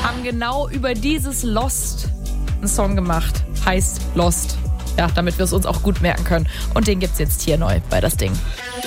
haben genau über dieses Lost einen Song gemacht. Heißt Lost. Ja, damit wir es uns auch gut merken können. Und den gibt's jetzt hier neu bei Das Ding.